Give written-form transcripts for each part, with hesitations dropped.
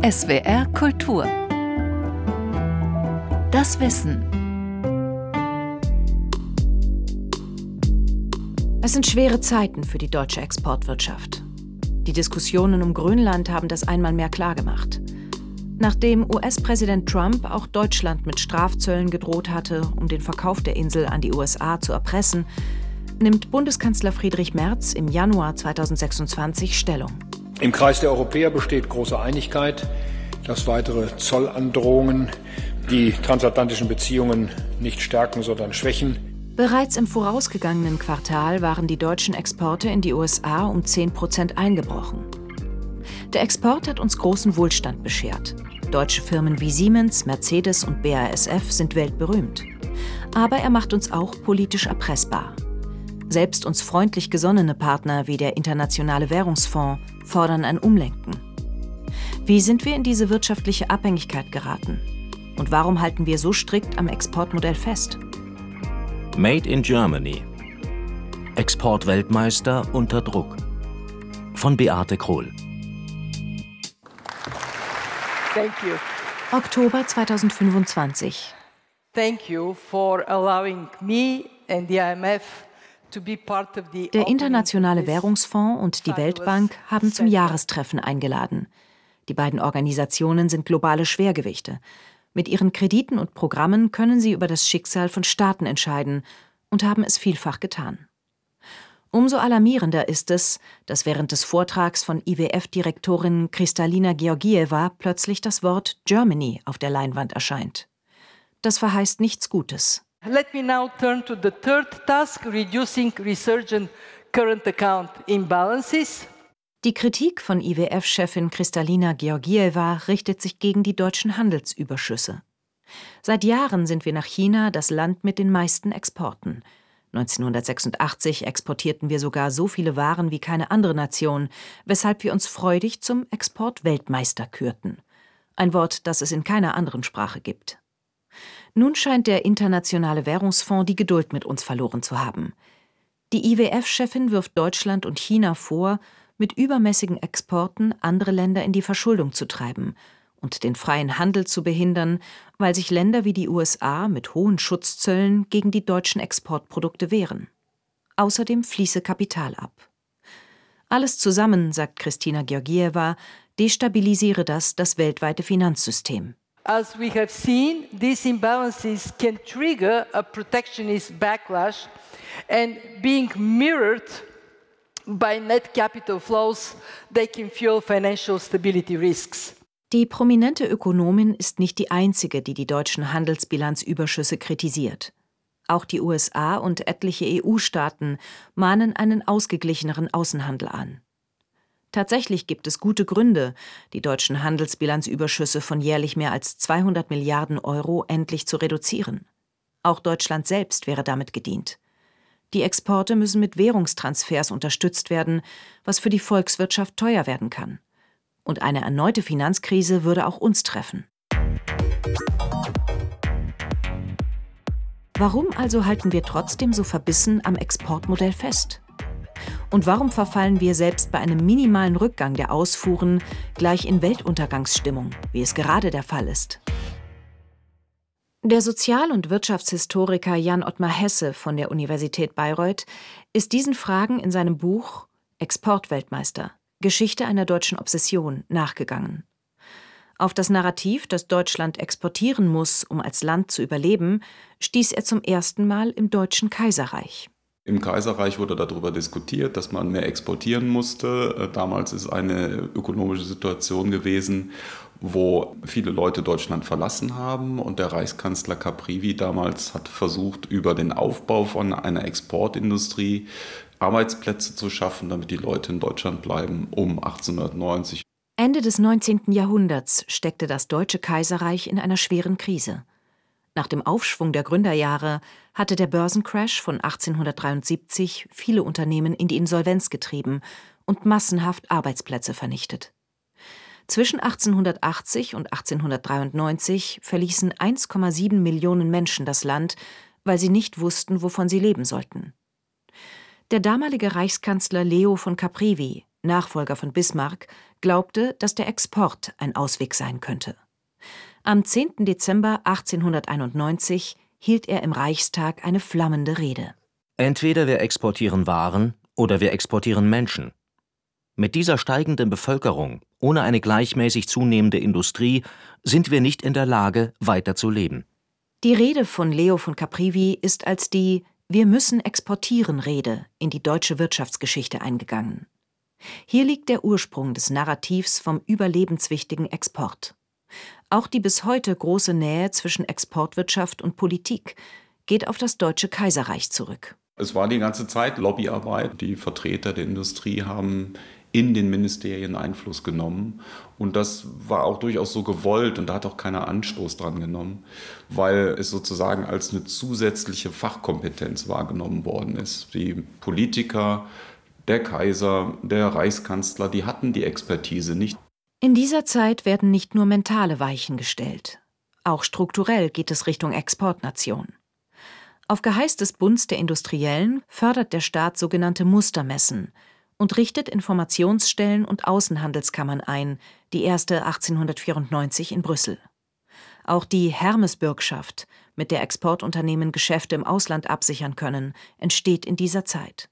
SWR Kultur. Das Wissen. Es sind schwere Zeiten für die deutsche Exportwirtschaft. Die Diskussionen um Grönland haben das einmal mehr klargemacht. Nachdem US-Präsident Trump auch Deutschland mit Strafzöllen gedroht hatte, um den Verkauf der Insel an die USA zu erpressen, nimmt Bundeskanzler Friedrich Merz im Januar 2026 Stellung. Im Kreis der Europäer besteht große Einigkeit, dass weitere Zollandrohungen die transatlantischen Beziehungen nicht stärken, sondern schwächen. Bereits im vorausgegangenen Quartal waren die deutschen Exporte in die USA um 10% eingebrochen. Der Export hat uns großen Wohlstand beschert. Deutsche Firmen wie Siemens, Mercedes und BASF sind weltberühmt. Aber er macht uns auch politisch erpressbar. Selbst uns freundlich gesonnene Partner wie der Internationale Währungsfonds fordern ein Umlenken. Wie sind wir in diese wirtschaftliche Abhängigkeit geraten? Und warum halten wir so strikt am Exportmodell fest? Made in Germany. Exportweltmeister unter Druck. Von Beate Krohl. Thank you. Oktober 2025. Thank you for allowing me and the IMF to be part of the Der Internationale Währungsfonds und die Weltbank haben zum Jahrestreffen eingeladen. Die beiden Organisationen sind globale Schwergewichte. Mit ihren Krediten und Programmen können sie über das Schicksal von Staaten entscheiden und haben es vielfach getan. Umso alarmierender ist es, dass während des Vortrags von IWF-Direktorin Kristalina Georgieva plötzlich das Wort Germany auf der Leinwand erscheint. Das verheißt nichts Gutes. Let me now turn to the third task, reducing resurgent current account imbalances. Die Kritik von IWF-Chefin Kristalina Georgieva richtet sich gegen die deutschen Handelsüberschüsse. Seit Jahren sind wir nach China das Land mit den meisten Exporten. 1986 exportierten wir sogar so viele Waren wie keine andere Nation, weshalb wir uns freudig zum Exportweltmeister kürten. Ein Wort, das es in keiner anderen Sprache gibt. Nun scheint der Internationale Währungsfonds die Geduld mit uns verloren zu haben. Die IWF-Chefin wirft Deutschland und China vor, mit übermäßigen Exporten andere Länder in die Verschuldung zu treiben und den freien Handel zu behindern, weil sich Länder wie die USA mit hohen Schutzzöllen gegen die deutschen Exportprodukte wehren. Außerdem fließe Kapital ab. Alles zusammen, sagt Kristalina Georgieva, destabilisiere das weltweite Finanzsystem. As we have seen, these imbalances can trigger a protectionist backlash and being mirrored by net capital flows, they can fuel financial stability risks. Die prominente Ökonomin ist nicht die einzige, die deutschen Handelsbilanzüberschüsse kritisiert. Auch die USA und etliche EU-Staaten mahnen einen ausgeglicheneren Außenhandel an. Tatsächlich gibt es gute Gründe, die deutschen Handelsbilanzüberschüsse von jährlich mehr als 200 Milliarden Euro endlich zu reduzieren. Auch Deutschland selbst wäre damit gedient. Die Exporte müssen mit Währungstransfers unterstützt werden, was für die Volkswirtschaft teuer werden kann. Und eine erneute Finanzkrise würde auch uns treffen. Warum also halten wir trotzdem so verbissen am Exportmodell fest? Und warum verfallen wir selbst bei einem minimalen Rückgang der Ausfuhren gleich in Weltuntergangsstimmung, wie es gerade der Fall ist? Der Sozial- und Wirtschaftshistoriker Jan Ottmar Hesse von der Universität Bayreuth ist diesen Fragen in seinem Buch Exportweltmeister – Geschichte einer deutschen Obsession nachgegangen. Auf das Narrativ, dass Deutschland exportieren muss, um als Land zu überleben, stieß er zum ersten Mal im Deutschen Kaiserreich. Im Kaiserreich wurde darüber diskutiert, dass man mehr exportieren musste. Damals ist eine ökonomische Situation gewesen, wo viele Leute Deutschland verlassen haben. Und der Reichskanzler Caprivi damals hat versucht, über den Aufbau von einer Exportindustrie Arbeitsplätze zu schaffen, damit die Leute in Deutschland bleiben, um 1890. Ende des 19. Jahrhunderts steckte das Deutsche Kaiserreich in einer schweren Krise. Nach dem Aufschwung der Gründerjahre hatte der Börsencrash von 1873 viele Unternehmen in die Insolvenz getrieben und massenhaft Arbeitsplätze vernichtet. Zwischen 1880 und 1893 verließen 1,7 Millionen Menschen das Land, weil sie nicht wussten, wovon sie leben sollten. Der damalige Reichskanzler Leo von Caprivi Nachfolger von Bismarck, glaubte, dass der Export ein Ausweg sein könnte. Am 10. Dezember 1891 hielt er im Reichstag eine flammende Rede. Entweder wir exportieren Waren oder wir exportieren Menschen. Mit dieser steigenden Bevölkerung, ohne eine gleichmäßig zunehmende Industrie, sind wir nicht in der Lage, weiter zu leben. Die Rede von Leo von Caprivi ist als die „Wir müssen exportieren" Rede in die deutsche Wirtschaftsgeschichte eingegangen. Hier liegt der Ursprung des Narrativs vom überlebenswichtigen Export. Auch die bis heute große Nähe zwischen Exportwirtschaft und Politik geht auf das Deutsche Kaiserreich zurück. Es war die ganze Zeit Lobbyarbeit. Die Vertreter der Industrie haben in den Ministerien Einfluss genommen. Und das war auch durchaus so gewollt und da hat auch keiner Anstoß dran genommen, weil es sozusagen als eine zusätzliche Fachkompetenz wahrgenommen worden ist. Die Politiker, der Kaiser, der Reichskanzler, die hatten die Expertise nicht. In dieser Zeit werden nicht nur mentale Weichen gestellt. Auch strukturell geht es Richtung Exportnation. Auf Geheiß des Bunds der Industriellen fördert der Staat sogenannte Mustermessen und richtet Informationsstellen und Außenhandelskammern ein, die erste 1894 in Brüssel. Auch die Hermesbürgschaft, mit der Exportunternehmen Geschäfte im Ausland absichern können, entsteht in dieser Zeit.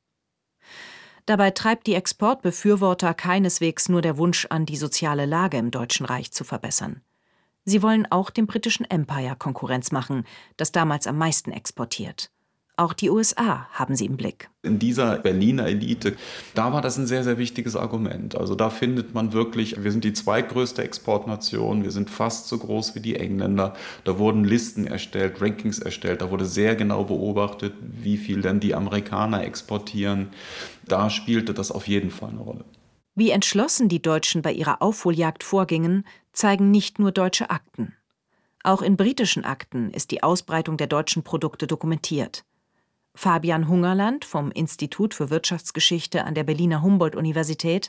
Dabei treibt die Exportbefürworter keineswegs nur der Wunsch an, die soziale Lage im Deutschen Reich zu verbessern. Sie wollen auch dem britischen Empire Konkurrenz machen, das damals am meisten exportiert. Auch die USA haben sie im Blick. In dieser Berliner Elite, da war das ein sehr, sehr wichtiges Argument. Also da findet man wirklich, wir sind die zweitgrößte Exportnation, wir sind fast so groß wie die Engländer. Da wurden Listen erstellt, Rankings erstellt, da wurde sehr genau beobachtet, wie viel denn die Amerikaner exportieren. Da spielte das auf jeden Fall eine Rolle. Wie entschlossen die Deutschen bei ihrer Aufholjagd vorgingen, zeigen nicht nur deutsche Akten. Auch in britischen Akten ist die Ausbreitung der deutschen Produkte dokumentiert. Fabian Hungerland vom Institut für Wirtschaftsgeschichte an der Berliner Humboldt-Universität